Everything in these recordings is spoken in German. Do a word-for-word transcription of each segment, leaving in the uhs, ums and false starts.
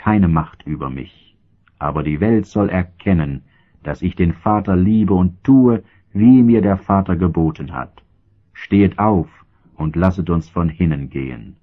keine Macht über mich. Aber die Welt soll erkennen, dass ich den Vater liebe und tue, wie mir der Vater geboten hat. Stehet auf und lasset uns von hinnen gehen.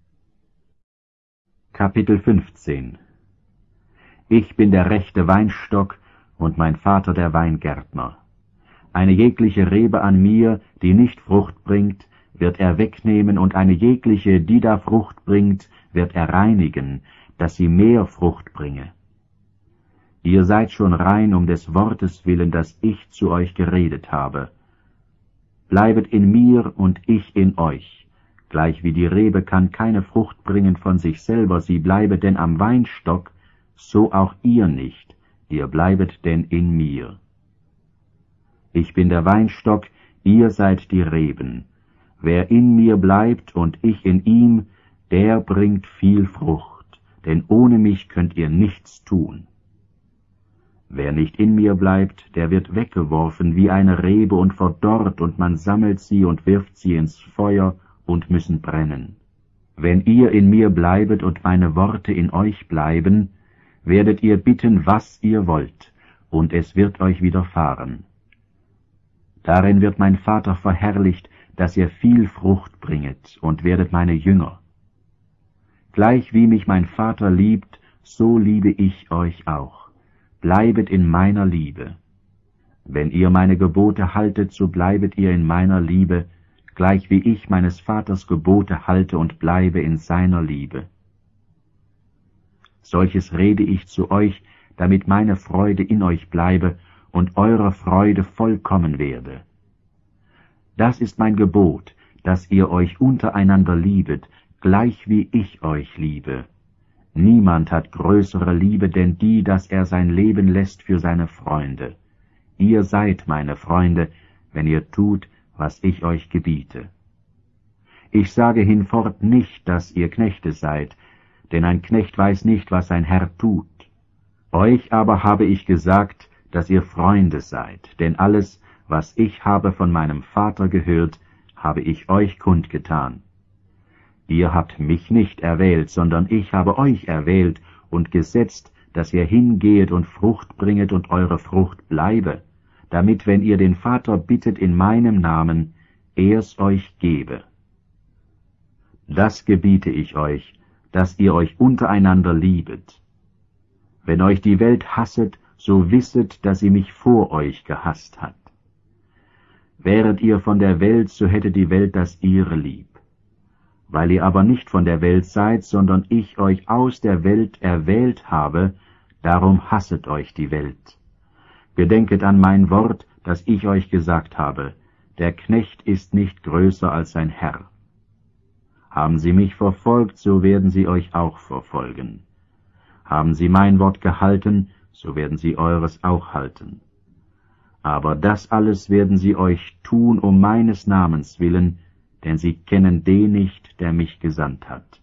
Kapitel fünfzehn. Ich bin der rechte Weinstock und mein Vater der Weingärtner. Eine jegliche Rebe an mir, die nicht Frucht bringt, wird er wegnehmen, und eine jegliche, die da Frucht bringt, wird er reinigen, dass sie mehr Frucht bringe. Ihr seid schon rein um des Wortes willen, das ich zu euch geredet habe. Bleibet in mir und ich in euch. Gleich wie die Rebe kann keine Frucht bringen von sich selber, sie bleibet denn am Weinstock, so auch ihr nicht, ihr bleibet denn in mir. Ich bin der Weinstock, ihr seid die Reben. Wer in mir bleibt und ich in ihm, der bringt viel Frucht, denn ohne mich könnt ihr nichts tun. Wer nicht in mir bleibt, der wird weggeworfen wie eine Rebe und verdorrt, und man sammelt sie und wirft sie ins Feuer und müssen brennen. Wenn ihr in mir bleibet und meine Worte in euch bleiben, werdet ihr bitten, was ihr wollt, und es wird euch widerfahren. Darin wird mein Vater verherrlicht, dass ihr viel Frucht bringet, und werdet meine Jünger. Gleich wie mich mein Vater liebt, so liebe ich euch auch. Bleibet in meiner Liebe. Wenn ihr meine Gebote haltet, so bleibet ihr in meiner Liebe, gleich wie ich meines Vaters Gebote halte und bleibe in seiner Liebe. Solches rede ich zu euch, damit meine Freude in euch bleibe und eure Freude vollkommen werde. Das ist mein Gebot, dass ihr euch untereinander liebet, gleich wie ich euch liebe. Niemand hat größere Liebe denn die, dass er sein Leben lässt für seine Freunde. Ihr seid meine Freunde, wenn ihr tut, was ich euch gebiete. Ich sage hinfort nicht, dass ihr Knechte seid, denn ein Knecht weiß nicht, was sein Herr tut. Euch aber habe ich gesagt, dass ihr Freunde seid, denn alles, was ich habe von meinem Vater gehört, habe ich euch kundgetan. Ihr habt mich nicht erwählt, sondern ich habe euch erwählt und gesetzt, dass ihr hingehet und Frucht bringet und eure Frucht bleibe, damit, wenn ihr den Vater bittet in meinem Namen, er's euch gebe. Das gebiete ich euch, dass ihr euch untereinander liebet. Wenn euch die Welt hasset, so wisset, dass sie mich vor euch gehasst hat. Wäret ihr von der Welt, so hätte die Welt das ihre lieb. Weil ihr aber nicht von der Welt seid, sondern ich euch aus der Welt erwählt habe, darum hasset euch die Welt. Gedenket an mein Wort, das ich euch gesagt habe, der Knecht ist nicht größer als sein Herr. Haben sie mich verfolgt, so werden sie euch auch verfolgen. Haben sie mein Wort gehalten, so werden sie eures auch halten. Aber das alles werden sie euch tun um meines Namens willen, denn sie kennen den nicht, der mich gesandt hat.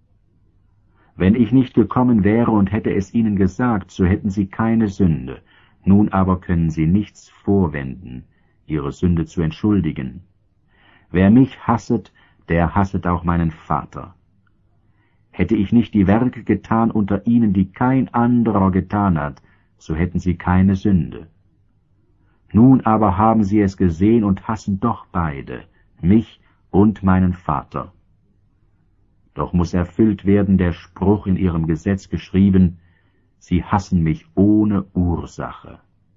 Wenn ich nicht gekommen wäre und hätte es ihnen gesagt, so hätten sie keine Sünde, nun aber können sie nichts vorwenden, ihre Sünde zu entschuldigen. Wer mich hasset, der hasset auch meinen Vater. Hätte ich nicht die Werke getan unter ihnen, die kein anderer getan hat, so hätten sie keine Sünde. Nun aber haben sie es gesehen und hassen doch beide, mich und meinen Vater. Doch muß erfüllt werden der Spruch in ihrem Gesetz geschrieben, sie hassen mich ohne Ursache.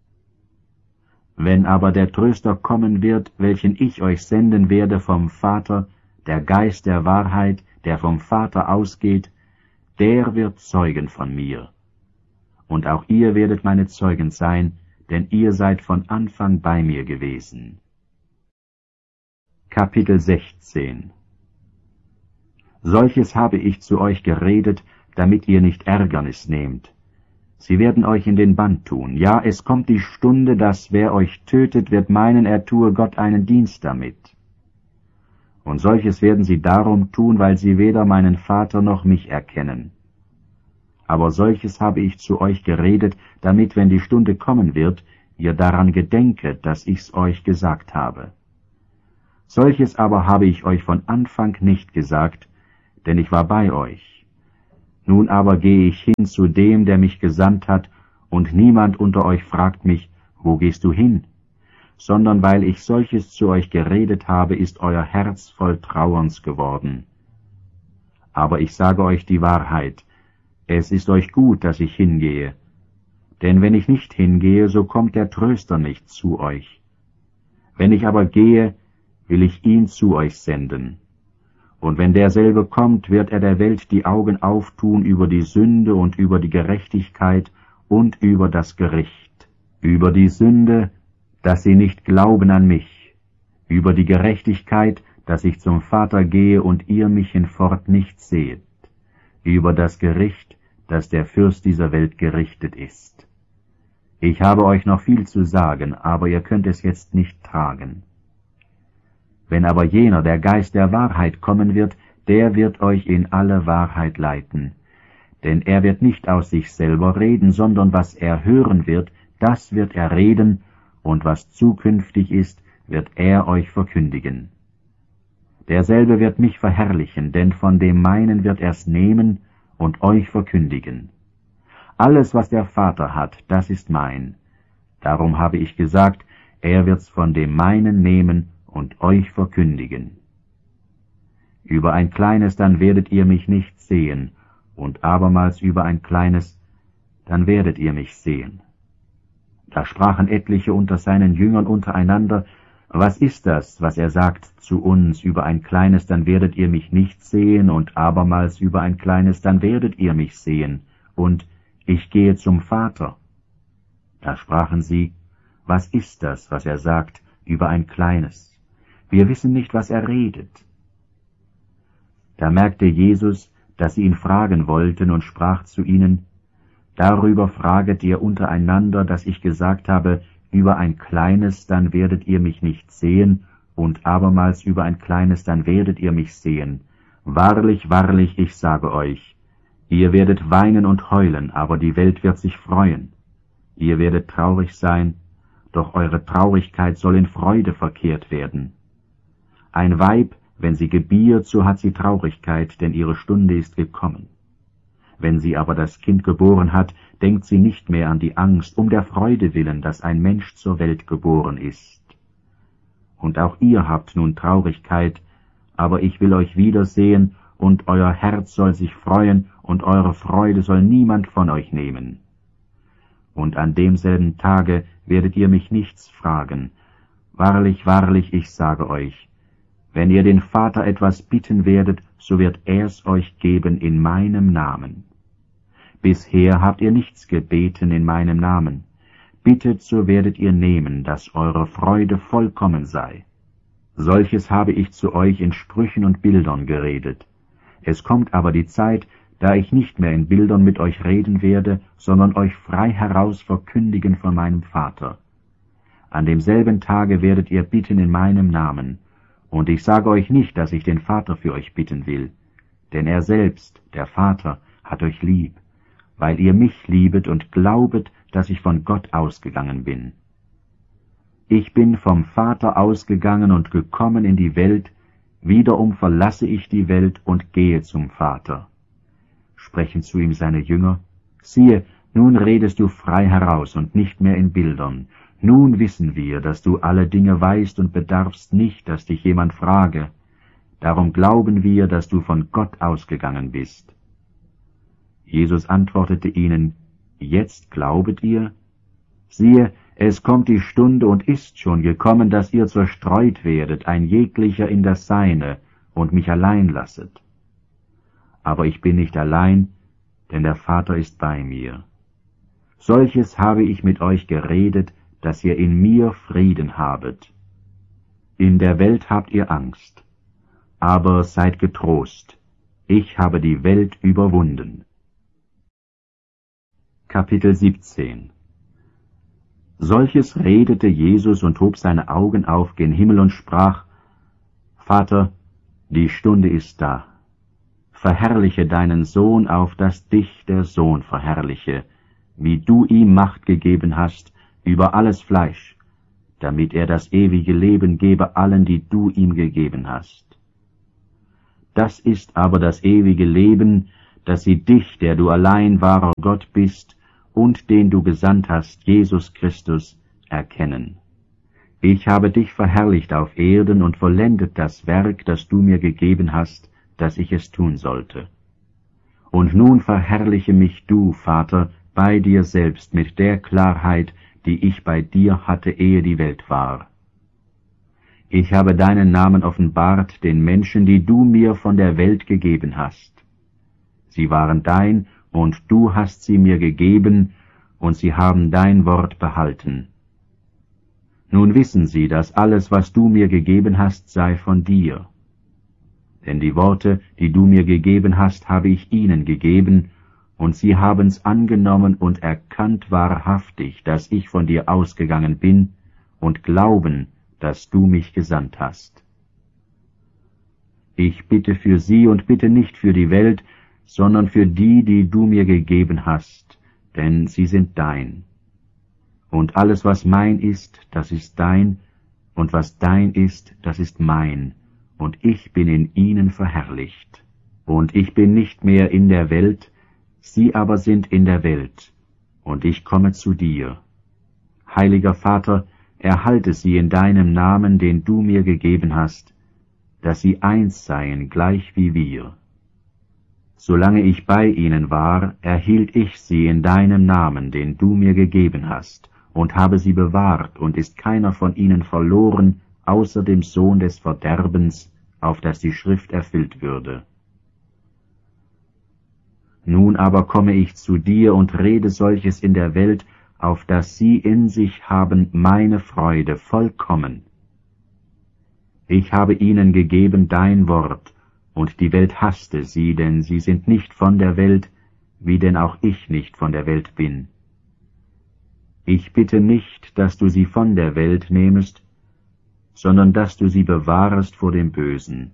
Wenn aber der Tröster kommen wird, welchen ich euch senden werde vom Vater, der Geist der Wahrheit, der vom Vater ausgeht, der wird Zeugen von mir. Und auch ihr werdet meine Zeugen sein, denn ihr seid von Anfang bei mir gewesen. Kapitel sechzehn. Solches habe ich zu euch geredet, damit ihr nicht Ärgernis nehmt. Sie werden euch in den Bann tun. Ja, es kommt die Stunde, dass wer euch tötet, wird meinen, er tue Gott einen Dienst damit. Und solches werden sie darum tun, weil sie weder meinen Vater noch mich erkennen. Aber solches habe ich zu euch geredet, damit, wenn die Stunde kommen wird, ihr daran gedenket, dass ich's euch gesagt habe. Solches aber habe ich euch von Anfang nicht gesagt, denn ich war bei euch. Nun aber gehe ich hin zu dem, der mich gesandt hat, und niemand unter euch fragt mich, wo gehst du hin? Sondern weil ich solches zu euch geredet habe, ist euer Herz voll Trauerns geworden. Aber ich sage euch die Wahrheit, es ist euch gut, dass ich hingehe. Denn wenn ich nicht hingehe, so kommt der Tröster nicht zu euch. Wenn ich aber gehe, will ich ihn zu euch senden. Und wenn derselbe kommt, wird er der Welt die Augen auftun über die Sünde und über die Gerechtigkeit und über das Gericht. Über die Sünde, dass sie nicht glauben an mich. Über die Gerechtigkeit, dass ich zum Vater gehe und ihr mich hinfort nicht sehet. Über das Gericht, dass der Fürst dieser Welt gerichtet ist. Ich habe euch noch viel zu sagen, aber ihr könnt es jetzt nicht tragen. Wenn aber jener, der Geist der Wahrheit, kommen wird, der wird euch in alle Wahrheit leiten. Denn er wird nicht aus sich selber reden, sondern was er hören wird, das wird er reden, und was zukünftig ist, wird er euch verkündigen. Derselbe wird mich verherrlichen, denn von dem meinen wird er's nehmen und euch verkündigen. Alles, was der Vater hat, das ist mein. Darum habe ich gesagt, er wird's von dem meinen nehmen und euch verkündigen. Über ein kleines, dann werdet ihr mich nicht sehen, und abermals über ein kleines, dann werdet ihr mich sehen. Da sprachen etliche unter seinen Jüngern untereinander, was ist das, was er sagt zu uns, über ein kleines, dann werdet ihr mich nicht sehen, und abermals über ein kleines, dann werdet ihr mich sehen, und ich gehe zum Vater. Da sprachen sie, was ist das, was er sagt, über ein kleines? Wir wissen nicht, was er redet. Da merkte Jesus, dass sie ihn fragen wollten, und sprach zu ihnen, darüber fraget ihr untereinander, dass ich gesagt habe, über ein kleines, dann werdet ihr mich nicht sehen, und abermals über ein kleines, dann werdet ihr mich sehen. Wahrlich, wahrlich, ich sage euch, ihr werdet weinen und heulen, aber die Welt wird sich freuen. Ihr werdet traurig sein, doch eure Traurigkeit soll in Freude verkehrt werden. Ein Weib, wenn sie gebiert, so hat sie Traurigkeit, denn ihre Stunde ist gekommen. Wenn sie aber das Kind geboren hat, denkt sie nicht mehr an die Angst, um der Freude willen, dass ein Mensch zur Welt geboren ist. Und auch ihr habt nun Traurigkeit, aber ich will euch wiedersehen, und euer Herz soll sich freuen, und eure Freude soll niemand von euch nehmen. Und an demselben Tage werdet ihr mich nichts fragen. Wahrlich, wahrlich, ich sage euch, wenn ihr den Vater etwas bitten werdet, so wird er's euch geben in meinem Namen. Bisher habt ihr nichts gebeten in meinem Namen. Bittet, so werdet ihr nehmen, dass eure Freude vollkommen sei. Solches habe ich zu euch in Sprüchen und Bildern geredet. Es kommt aber die Zeit, da ich nicht mehr in Bildern mit euch reden werde, sondern euch frei heraus verkündigen von meinem Vater. An demselben Tage werdet ihr bitten in meinem Namen. Und ich sage euch nicht, dass ich den Vater für euch bitten will, denn er selbst, der Vater, hat euch lieb, weil ihr mich liebet und glaubet, dass ich von Gott ausgegangen bin. Ich bin vom Vater ausgegangen und gekommen in die Welt, wiederum verlasse ich die Welt und gehe zum Vater. Sprechen zu ihm seine Jünger, siehe, nun redest du frei heraus und nicht mehr in Bildern. Nun wissen wir, dass du alle Dinge weißt und bedarfst nicht, dass dich jemand frage. Darum glauben wir, dass du von Gott ausgegangen bist. Jesus antwortete ihnen, jetzt glaubet ihr? Siehe, es kommt die Stunde und ist schon gekommen, dass ihr zerstreut werdet, ein jeglicher in das Seine, und mich allein lasset. Aber ich bin nicht allein, denn der Vater ist bei mir. Solches habe ich mit euch geredet, dass ihr in mir Frieden habet. In der Welt habt ihr Angst, aber seid getrost, ich habe die Welt überwunden. Kapitel siebzehn. Solches redete Jesus und hob seine Augen auf gen Himmel und sprach, Vater, die Stunde ist da. Verherrliche deinen Sohn, auf dass dich der Sohn verherrliche, wie du ihm Macht gegeben hast über alles Fleisch, damit er das ewige Leben gebe allen, die du ihm gegeben hast. Das ist aber das ewige Leben, dass sie dich, der du allein wahrer Gott bist und den du gesandt hast, Jesus Christus, erkennen. Ich habe dich verherrlicht auf Erden und vollendet das Werk, das du mir gegeben hast, dass ich es tun sollte. Und nun verherrliche mich du, Vater, bei dir selbst mit der Klarheit, die ich bei dir hatte, ehe die Welt war. Ich habe deinen Namen offenbart den Menschen, die du mir von der Welt gegeben hast. Sie waren dein, und du hast sie mir gegeben, und sie haben dein Wort behalten. Nun wissen sie, dass alles, was du mir gegeben hast, sei von dir. Denn die Worte, die du mir gegeben hast, habe ich ihnen gegeben, und sie haben's angenommen und erkannt wahrhaftig, dass ich von dir ausgegangen bin, und glauben, dass du mich gesandt hast. Ich bitte für sie und bitte nicht für die Welt, sondern für die, die du mir gegeben hast, denn sie sind dein. Und alles, was mein ist, das ist dein, und was dein ist, das ist mein, und ich bin in ihnen verherrlicht. Und ich bin nicht mehr in der Welt, sie aber sind in der Welt, und ich komme zu dir. Heiliger Vater, erhalte sie in deinem Namen, den du mir gegeben hast, dass sie eins seien, gleich wie wir. Solange ich bei ihnen war, erhielt ich sie in deinem Namen, den du mir gegeben hast, und habe sie bewahrt, und ist keiner von ihnen verloren, außer dem Sohn des Verderbens, auf dass die Schrift erfüllt würde. Nun aber komme ich zu dir und rede solches in der Welt, auf dass sie in sich haben meine Freude vollkommen. Ich habe ihnen gegeben dein Wort, und die Welt hasste sie, denn sie sind nicht von der Welt, wie denn auch ich nicht von der Welt bin. Ich bitte nicht, dass du sie von der Welt nehmest, sondern dass du sie bewahrest vor dem Bösen.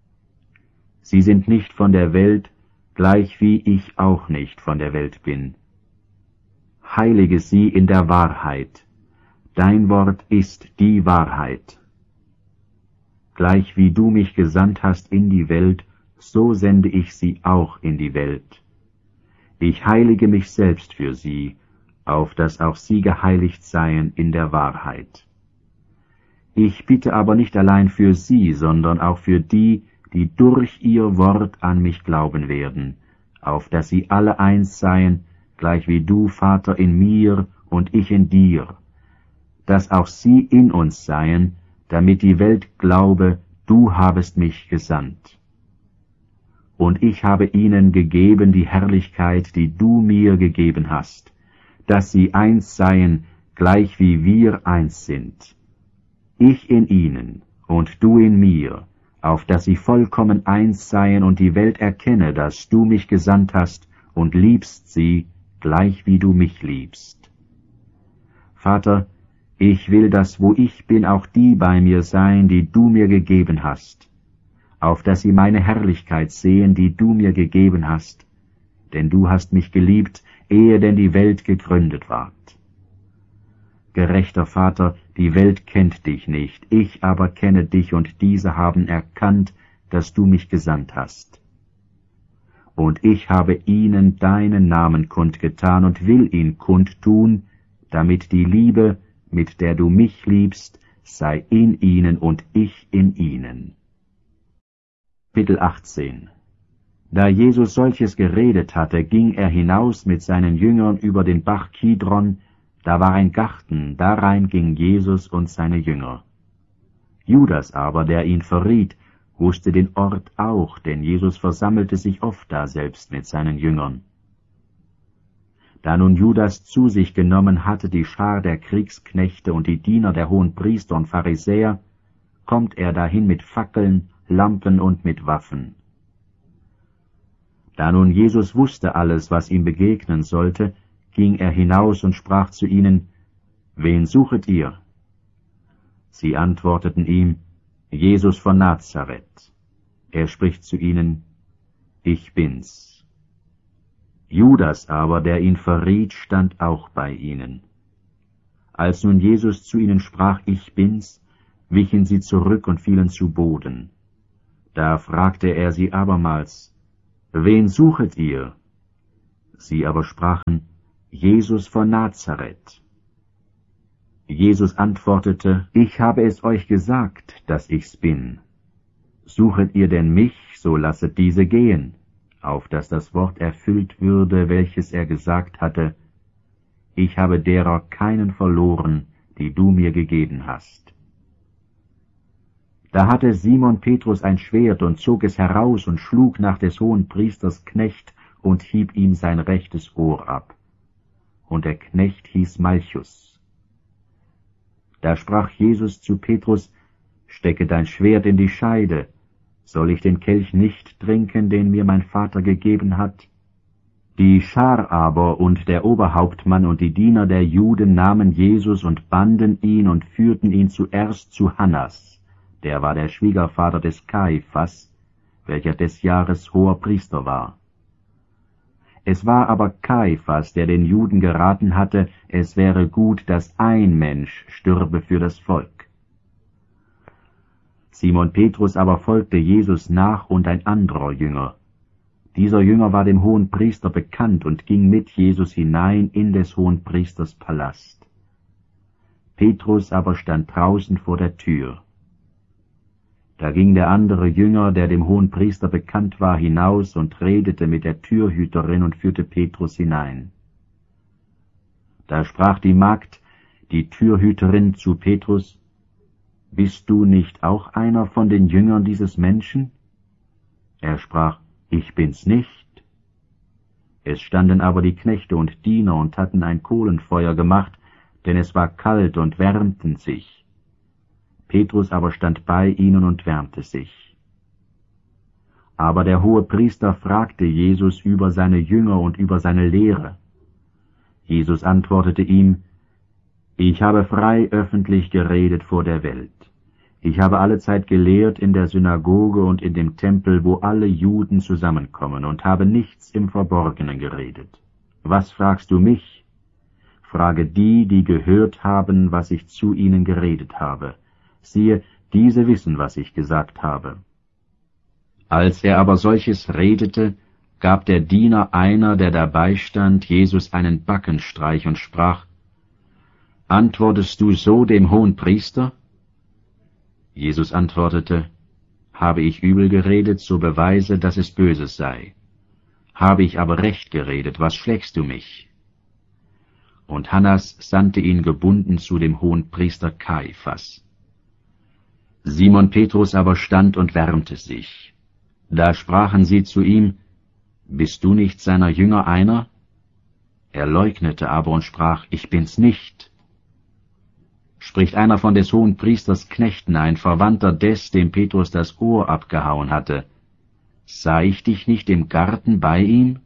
Sie sind nicht von der Welt, gleich wie ich auch nicht von der Welt bin. Heilige sie in der Wahrheit. Dein Wort ist die Wahrheit. Gleich wie du mich gesandt hast in die Welt, so sende ich sie auch in die Welt. Ich heilige mich selbst für sie, auf dass auch sie geheiligt seien in der Wahrheit. Ich bitte aber nicht allein für sie, sondern auch für die, die durch ihr Wort an mich glauben werden, auf dass sie alle eins seien, gleich wie du, Vater, in mir und ich in dir, dass auch sie in uns seien, damit die Welt glaube, du habest mich gesandt. Und ich habe ihnen gegeben die Herrlichkeit, die du mir gegeben hast, dass sie eins seien, gleich wie wir eins sind. Ich in ihnen und du in mir, auf dass sie vollkommen eins seien und die Welt erkenne, dass du mich gesandt hast und liebst sie, gleich wie du mich liebst. Vater, ich will, dass wo ich bin, auch die bei mir sein, die du mir gegeben hast, auf dass sie meine Herrlichkeit sehen, die du mir gegeben hast, denn du hast mich geliebt, ehe denn die Welt gegründet ward. Gerechter Vater, die Welt kennt dich nicht, ich aber kenne dich, und diese haben erkannt, dass du mich gesandt hast. Und ich habe ihnen deinen Namen kundgetan und will ihn kundtun, damit die Liebe, mit der du mich liebst, sei in ihnen und ich in ihnen. Kapitel achtzehn. Da Jesus solches geredet hatte, ging er hinaus mit seinen Jüngern über den Bach Kidron. Da war ein Garten, darein ging Jesus und seine Jünger. Judas aber, der ihn verriet, wusste den Ort auch, denn Jesus versammelte sich oft daselbst mit seinen Jüngern. Da nun Judas zu sich genommen hatte die Schar der Kriegsknechte und die Diener der Hohenpriester und Pharisäer, kommt er dahin mit Fackeln, Lampen und mit Waffen. Da nun Jesus wusste alles, was ihm begegnen sollte, ging er hinaus und sprach zu ihnen, »Wen suchet ihr?« Sie antworteten ihm, »Jesus von Nazareth.« Er spricht zu ihnen, »Ich bin's.« Judas aber, der ihn verriet, stand auch bei ihnen. Als nun Jesus zu ihnen sprach, »Ich bin's«, wichen sie zurück und fielen zu Boden. Da fragte er sie abermals, »Wen suchet ihr?« Sie aber sprachen, »Jesus von Nazareth.« Jesus antwortete, »Ich habe es euch gesagt, dass ich's bin. Suchet ihr denn mich, so lasset diese gehen, auf dass das Wort erfüllt würde, welches er gesagt hatte, ich habe derer keinen verloren, die du mir gegeben hast.« Da hatte Simon Petrus ein Schwert und zog es heraus und schlug nach des Hohenpriesters Knecht und hieb ihm sein rechtes Ohr ab. Und der Knecht hieß Malchus. Da sprach Jesus zu Petrus, »Stecke dein Schwert in die Scheide. Soll ich den Kelch nicht trinken, den mir mein Vater gegeben hat?« Die Schar aber und der Oberhauptmann und die Diener der Juden nahmen Jesus und banden ihn und führten ihn zuerst zu Hannas, der war der Schwiegervater des Kaiphas, welcher des Jahres hoher Priester war. Es war aber Kaiphas, der den Juden geraten hatte, es wäre gut, dass ein Mensch stürbe für das Volk. Simon Petrus aber folgte Jesus nach und ein anderer Jünger. Dieser Jünger war dem Hohenpriester bekannt und ging mit Jesus hinein in des Hohenpriesters Palast. Petrus aber stand draußen vor der Tür. Da ging der andere Jünger, der dem Hohenpriester bekannt war, hinaus und redete mit der Türhüterin und führte Petrus hinein. Da sprach die Magd, die Türhüterin, zu Petrus, »Bist du nicht auch einer von den Jüngern dieses Menschen?« Er sprach, »Ich bin's nicht.« Es standen aber die Knechte und Diener und hatten ein Kohlenfeuer gemacht, denn es war kalt und wärmten sich. Petrus aber stand bei ihnen und wärmte sich. Aber der Hohepriester fragte Jesus über seine Jünger und über seine Lehre. Jesus antwortete ihm, »Ich habe frei öffentlich geredet vor der Welt. Ich habe allezeit gelehrt in der Synagoge und in dem Tempel, wo alle Juden zusammenkommen, und habe nichts im Verborgenen geredet. Was fragst du mich? Frage die, die gehört haben, was ich zu ihnen geredet habe. Siehe, diese wissen, was ich gesagt habe.« Als er aber solches redete, gab der Diener einer, der dabei stand, Jesus einen Backenstreich und sprach, »Antwortest du so dem Hohenpriester?« Jesus antwortete, »Habe ich übel geredet, so beweise, dass es Böses sei. Habe ich aber recht geredet, was schlägst du mich?« Und Hannas sandte ihn gebunden zu dem Hohenpriester Kaiphas. Simon Petrus aber stand und wärmte sich. Da sprachen sie zu ihm, »Bist du nicht seiner Jünger einer?« Er leugnete aber und sprach, »Ich bin's nicht.« Spricht einer von des Hohenpriesters Knechten, ein Verwandter des, dem Petrus das Ohr abgehauen hatte, »Sah ich dich nicht im Garten bei ihm?«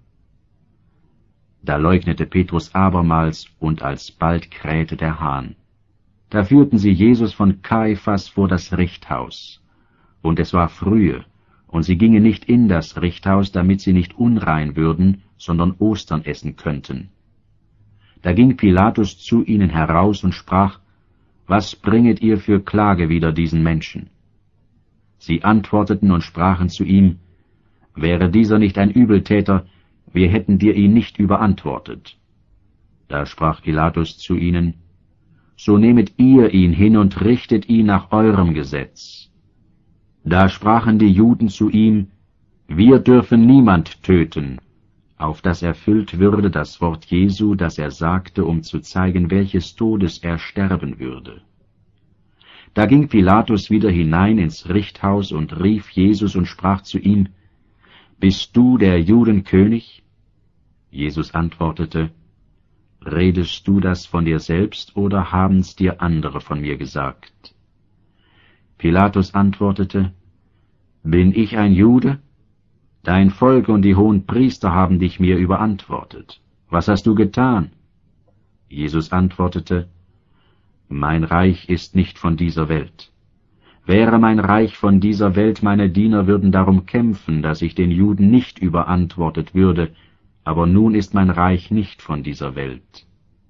Da leugnete Petrus abermals, und alsbald krähte der Hahn. Da führten sie Jesus von Kaiphas vor das Richthaus. Und es war frühe, und sie gingen nicht in das Richthaus, damit sie nicht unrein würden, sondern Ostern essen könnten. Da ging Pilatus zu ihnen heraus und sprach, »Was bringet ihr für Klage wider diesen Menschen?« Sie antworteten und sprachen zu ihm, »Wäre dieser nicht ein Übeltäter, wir hätten dir ihn nicht überantwortet.« Da sprach Pilatus zu ihnen, »So nehmet ihr ihn hin und richtet ihn nach eurem Gesetz.« Da sprachen die Juden zu ihm, »Wir dürfen niemand töten«, auf das erfüllt würde das Wort Jesu, das er sagte, um zu zeigen, welches Todes er sterben würde. Da ging Pilatus wieder hinein ins Richthaus und rief Jesus und sprach zu ihm, »Bist du der Judenkönig?« Jesus antwortete, »Redest du das von dir selbst, oder haben's dir andere von mir gesagt?« Pilatus antwortete, »Bin ich ein Jude? Dein Volk und die Hohenpriester haben dich mir überantwortet. Was hast du getan?« Jesus antwortete, »Mein Reich ist nicht von dieser Welt. Wäre mein Reich von dieser Welt, meine Diener würden darum kämpfen, dass ich den Juden nicht überantwortet würde, aber nun ist mein Reich nicht von dieser Welt.«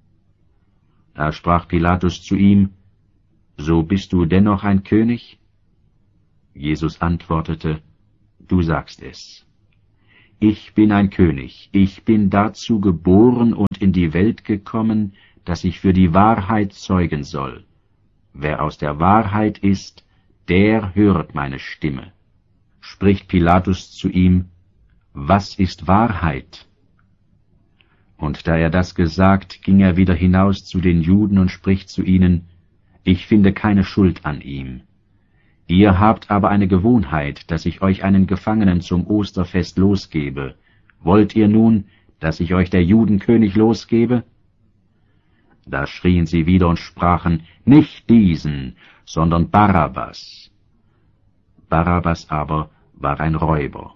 Da sprach Pilatus zu ihm, »So bist du dennoch ein König?« Jesus antwortete, »Du sagst es.« ich bin ein König, ich bin dazu geboren und in die Welt gekommen, dass ich für die Wahrheit zeugen soll. Wer aus der Wahrheit ist, der hört meine Stimme. Spricht Pilatus zu ihm, was ist Wahrheit? Und da er das gesagt, ging er wieder hinaus zu den Juden und spricht zu ihnen, ich finde keine Schuld an ihm. Ihr habt aber eine Gewohnheit, dass ich euch einen Gefangenen zum Osterfest losgebe. Wollt ihr nun, dass ich euch der Judenkönig losgebe? Da schrien sie wieder und sprachen, nicht diesen, sondern Barabbas. Barabbas aber war ein Räuber.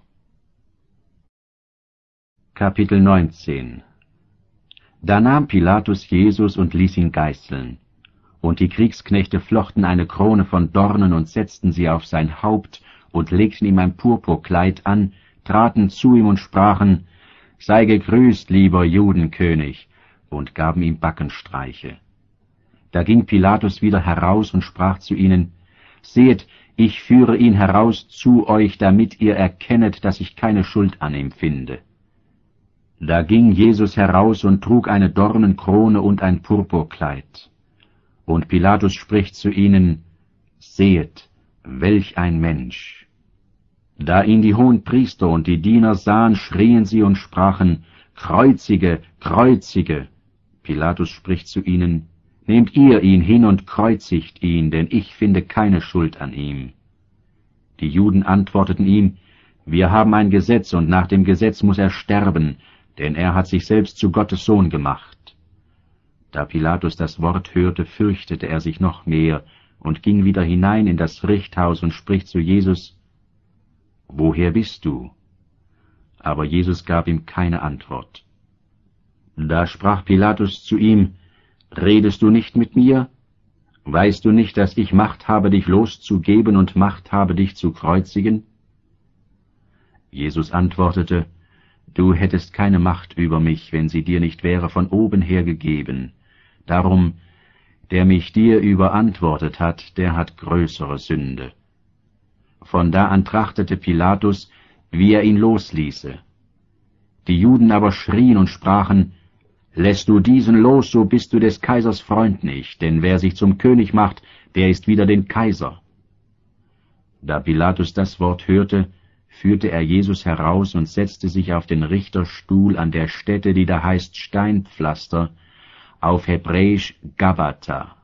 Kapitel neunzehn. Da nahm Pilatus Jesus und ließ ihn geißeln. Und die Kriegsknechte flochten eine Krone von Dornen und setzten sie auf sein Haupt und legten ihm ein Purpurkleid an, traten zu ihm und sprachen, sei gegrüßt, lieber Judenkönig, und gaben ihm Backenstreiche. Da ging Pilatus wieder heraus und sprach zu ihnen, seht, ich führe ihn heraus zu euch, damit ihr erkennet, dass ich keine Schuld an ihm finde. Da ging Jesus heraus und trug eine Dornenkrone und ein Purpurkleid. Und Pilatus spricht zu ihnen, sehet, welch ein Mensch. Da ihn die Hohenpriester und die Diener sahen, schrien sie und sprachen, kreuzige, kreuzige. Pilatus spricht zu ihnen, nehmt ihr ihn hin und kreuzigt ihn, denn ich finde keine Schuld an ihm. Die Juden antworteten ihm, wir haben ein Gesetz, und nach dem Gesetz muss er sterben, denn er hat sich selbst zu Gottes Sohn gemacht. Da Pilatus das Wort hörte, fürchtete er sich noch mehr und ging wieder hinein in das Richthaus und spricht zu Jesus, woher bist du? Aber Jesus gab ihm keine Antwort. Da sprach Pilatus zu ihm, redest du nicht mit mir? Weißt du nicht, dass ich Macht habe, dich loszugeben und Macht habe, dich zu kreuzigen? Jesus antwortete, du hättest keine Macht über mich, wenn sie dir nicht wäre von oben her gegeben. Darum, der mich dir überantwortet hat, der hat größere Sünde. Von da an trachtete Pilatus, wie er ihn losließe. Die Juden aber schrien und sprachen, lässt du diesen los, so bist du des Kaisers Freund nicht, denn wer sich zum König macht, der ist wider den Kaiser. Da Pilatus das Wort hörte, führte er Jesus heraus und setzte sich auf den Richterstuhl an der Stätte, die da heißt Steinpflaster, auf Hebräisch Gabata.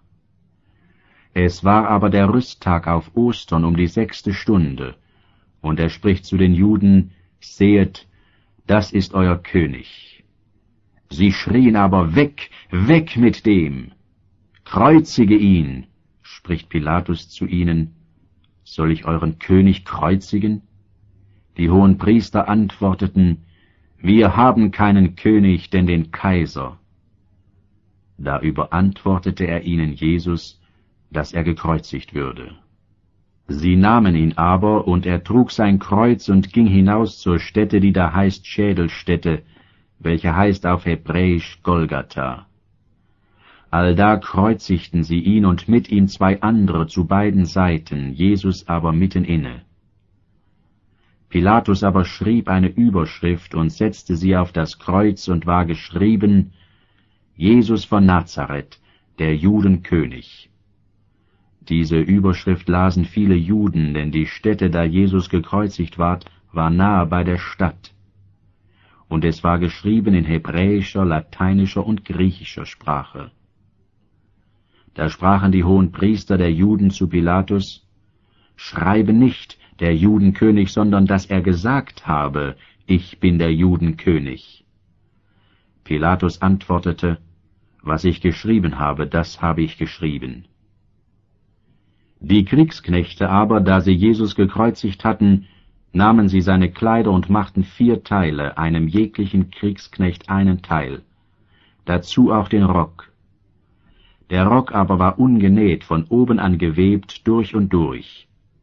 Es war aber der Rüsttag auf Ostern um die sechste Stunde, und er spricht zu den Juden, sehet, das ist euer König. Sie schrien aber, weg, weg mit dem! Kreuzige ihn, spricht Pilatus zu ihnen, soll ich euren König kreuzigen? Die Hohenpriester antworteten, wir haben keinen König, denn den Kaiser. Da überantwortete er ihnen Jesus, dass er gekreuzigt würde. Sie nahmen ihn aber, und er trug sein Kreuz und ging hinaus zur Stätte, die da heißt Schädelstätte, welche heißt auf Hebräisch Golgatha. Allda kreuzigten sie ihn und mit ihm zwei andere zu beiden Seiten, Jesus aber mitten inne. Pilatus aber schrieb eine Überschrift und setzte sie auf das Kreuz und war geschrieben, Jesus von Nazareth, der Judenkönig. Diese Überschrift lasen viele Juden, denn die Stätte, da Jesus gekreuzigt ward, war nahe bei der Stadt. Und es war geschrieben in hebräischer, lateinischer und griechischer Sprache. Da sprachen die Hohenpriester der Juden zu Pilatus, schreibe nicht der Judenkönig, sondern dass er gesagt habe, ich bin der Judenkönig. Pilatus antwortete, was ich geschrieben habe, das habe ich geschrieben. Die Kriegsknechte aber, da sie Jesus gekreuzigt hatten, nahmen sie seine Kleider und machten vier Teile, einem jeglichen Kriegsknecht einen Teil, dazu auch den Rock. Der Rock aber war ungenäht, von oben an gewebt, durch und durch.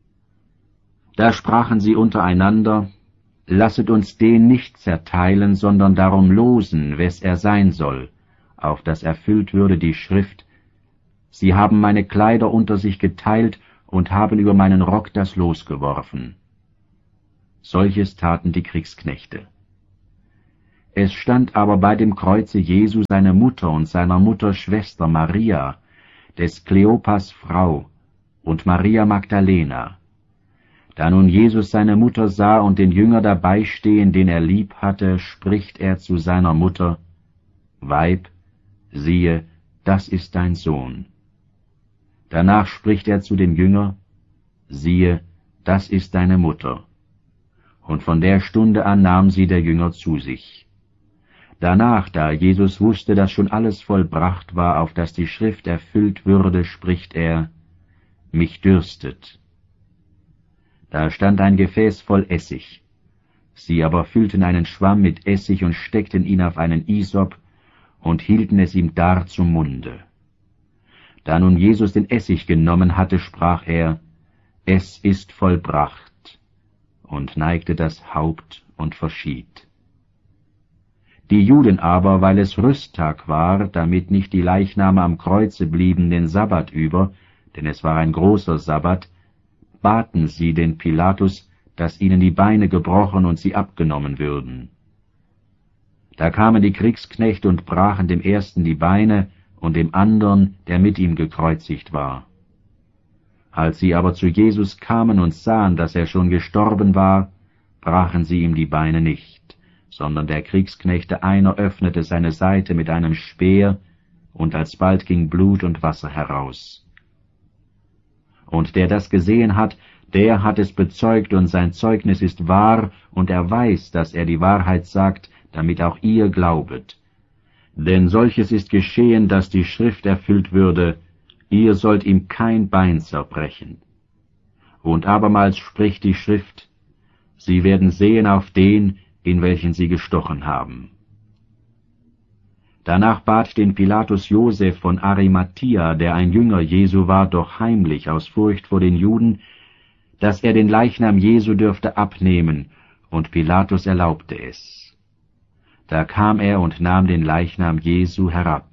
Da sprachen sie untereinander, lasset uns den nicht zerteilen, sondern darum losen, wes er sein soll, auf das erfüllt würde die Schrift, sie haben meine Kleider unter sich geteilt und haben über meinen Rock das Los geworfen. Solches taten die Kriegsknechte. Es stand aber bei dem Kreuze Jesu seine Mutter und seiner Mutter Schwester Maria, des Kleopas Frau, und Maria Magdalena. Da nun Jesus seine Mutter sah und den Jünger dabei stehen, den er lieb hatte, spricht er zu seiner Mutter: Weib, siehe, das ist dein Sohn. Danach spricht er zu dem Jünger: Siehe, das ist deine Mutter. Und von der Stunde an nahm sie der Jünger zu sich. Danach, da Jesus wusste, dass schon alles vollbracht war, auf dass die Schrift erfüllt würde, spricht er: Mich dürstet. Da stand ein Gefäß voll Essig. Sie aber füllten einen Schwamm mit Essig und steckten ihn auf einen Isop und hielten es ihm dar zum Munde. Da nun Jesus den Essig genommen hatte, sprach er: Es ist vollbracht, und neigte das Haupt und verschied. Die Juden aber, weil es Rüsttag war, damit nicht die Leichname am Kreuze blieben den Sabbat über, denn es war ein großer Sabbat, baten sie den Pilatus, dass ihnen die Beine gebrochen und sie abgenommen würden. Da kamen die Kriegsknechte und brachen dem ersten die Beine und dem andern, der mit ihm gekreuzigt war. Als sie aber zu Jesus kamen und sahen, dass er schon gestorben war, brachen sie ihm die Beine nicht, sondern der Kriegsknechte einer öffnete seine Seite mit einem Speer, und alsbald ging Blut und Wasser heraus. Und der das gesehen hat, der hat es bezeugt, und sein Zeugnis ist wahr, und er weiß, dass er die Wahrheit sagt, damit auch ihr glaubet. Denn solches ist geschehen, dass die Schrift erfüllt würde: Ihr sollt ihm kein Bein zerbrechen. Und abermals spricht die Schrift: Sie werden sehen auf den, in welchen sie gestochen haben. Danach bat den Pilatus Joseph von Arimathia, der ein Jünger Jesu war, doch heimlich aus Furcht vor den Juden, dass er den Leichnam Jesu dürfte abnehmen, und Pilatus erlaubte es. Da kam er und nahm den Leichnam Jesu herab.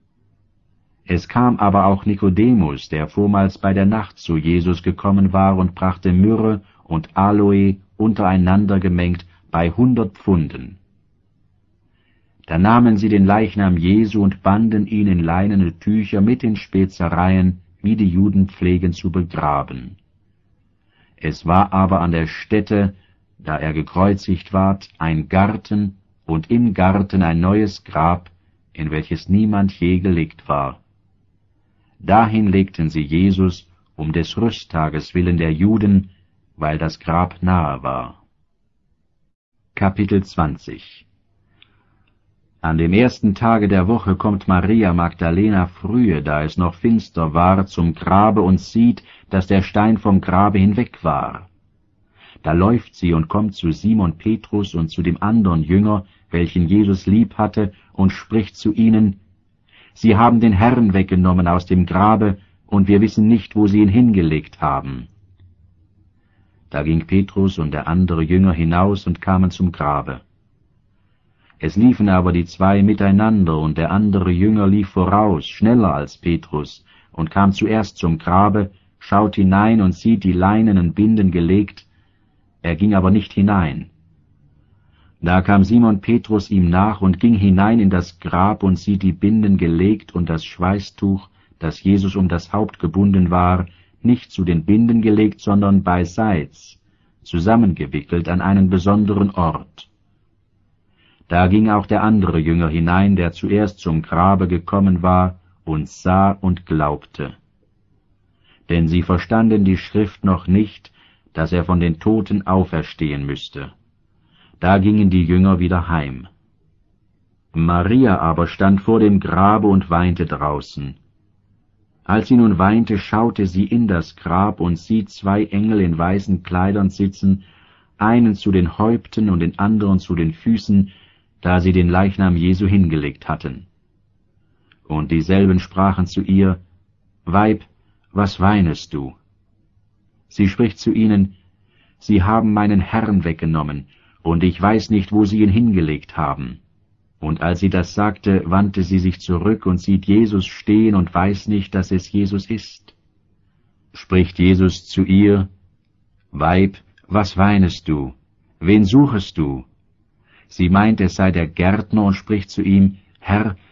Es kam aber auch Nikodemus, der vormals bei der Nacht zu Jesus gekommen war, und brachte Myrrhe und Aloe untereinander gemengt bei hundert Pfunden. Da nahmen sie den Leichnam Jesu und banden ihn in leinene Tücher mit den Spezereien, wie die Juden pflegen zu begraben. Es war aber an der Stätte, da er gekreuzigt ward, ein Garten, und im Garten ein neues Grab, in welches niemand je gelegt war. Dahin legten sie Jesus um des Rüsttages willen der Juden, weil das Grab nahe war. Kapitel zwanzig. An dem ersten Tage der Woche kommt Maria Magdalena frühe, da es noch finster war, zum Grabe und sieht, dass der Stein vom Grabe hinweg war. Da läuft sie und kommt zu Simon Petrus und zu dem andern Jünger, welchen Jesus lieb hatte, und spricht zu ihnen: Sie haben den Herrn weggenommen aus dem Grabe, und wir wissen nicht, wo sie ihn hingelegt haben. Da ging Petrus und der andere Jünger hinaus und kamen zum Grabe. Es liefen aber die zwei miteinander, und der andere Jünger lief voraus, schneller als Petrus, und kam zuerst zum Grabe, schaut hinein und sieht die leinenen Binden gelegt, er ging aber nicht hinein. Da kam Simon Petrus ihm nach und ging hinein in das Grab und sieht die Binden gelegt und das Schweißtuch, das Jesus um das Haupt gebunden war, nicht zu den Binden gelegt, sondern beiseits, zusammengewickelt an einen besonderen Ort. Da ging auch der andere Jünger hinein, der zuerst zum Grabe gekommen war, und sah und glaubte. Denn sie verstanden die Schrift noch nicht, dass er von den Toten auferstehen müsste. Da gingen die Jünger wieder heim. Maria aber stand vor dem Grabe und weinte draußen. Als sie nun weinte, schaute sie in das Grab und sieht zwei Engel in weißen Kleidern sitzen, einen zu den Häupten und den anderen zu den Füßen, da sie den Leichnam Jesu hingelegt hatten. Und dieselben sprachen zu ihr: Weib, was weinest du? Sie spricht zu ihnen: Sie haben meinen Herrn weggenommen, und ich weiß nicht, wo sie ihn hingelegt haben. Und als sie das sagte, wandte sie sich zurück und sieht Jesus stehen und weiß nicht, dass es Jesus ist. Spricht Jesus zu ihr: Weib, was weinest du? Wen suchest du? Sie meint, es sei der Gärtner und spricht zu ihm, Herr,